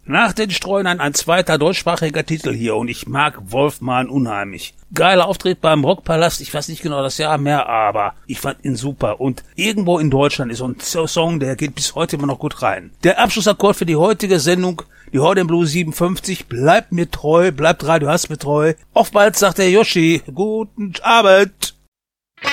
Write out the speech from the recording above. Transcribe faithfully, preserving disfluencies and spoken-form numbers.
Nach den Streunern ein zweiter deutschsprachiger Titel hier und ich mag Wolfmann unheimlich. Geiler Auftritt beim Rockpalast, ich weiß nicht genau das Jahr mehr, aber ich fand ihn super. Und irgendwo in Deutschland ist so ein Song, der geht bis heute immer noch gut rein. Der Abschlussakkord für die heutige Sendung, die Horde im Blues siebenundfünfzig, bleibt mir treu, bleibt Radio Haspe treu. Auf bald, sagt der Yoshi. Guten Abend.